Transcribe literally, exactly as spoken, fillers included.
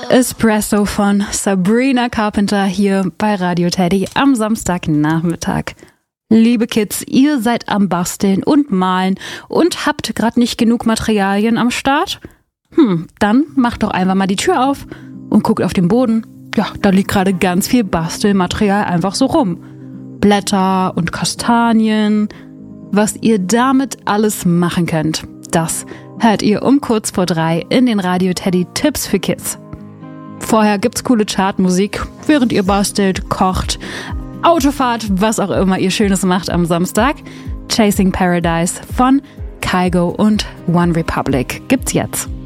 Espresso von Sabrina Carpenter hier bei Radio Teddy am Samstagnachmittag. Liebe Kids, ihr seid am Basteln und Malen und habt gerade nicht genug Materialien am Start? Hm, dann macht doch einfach mal die Tür auf und guckt auf den Boden. Ja, da liegt gerade ganz viel Bastelmaterial einfach so rum. Blätter und Kastanien. Was ihr damit alles machen könnt, das hört ihr um kurz vor drei in den Radio Teddy Tipps für Kids. Vorher gibt's coole Chartmusik, während ihr bastelt, kocht, Autofahrt, was auch immer ihr Schönes macht am Samstag. Chasing Paradise von Kygo und One Republic gibt's jetzt.